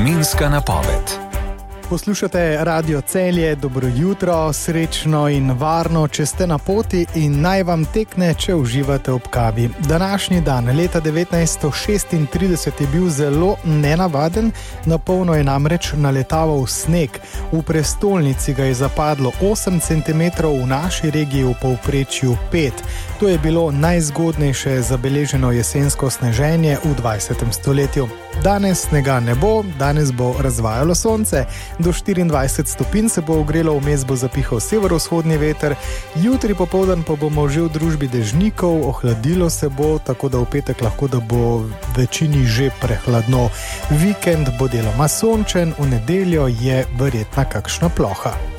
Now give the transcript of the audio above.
Vremenska napoved. Poslušate Radio Celje, dobro jutro, srečno in varno, če ste na poti in naj vam tekne, če uživate ob kavi. Današnji dan, leta 1936, je bil zelo nenavaden, na polno je namreč naletaval sneg. V prestolnici ga je zapadlo 8 cm, v naši regiji v povprečju 5. To je bilo najzgodnejše zabeleženo jesensko sneženje v 20. stoletju. Danes snega ne bo, danes bo razvajalo sonce. Do 24 stopinj se bo ogrelo, vmes bo zapihal severovzhodni veter, jutri popoldan pa bomo že v družbi dežnikov, ohladilo se bo, tako da v petek lahko da bo večini že prehladno. Vikend bo deloma sončen, v nedeljo je verjetna kakšna ploha.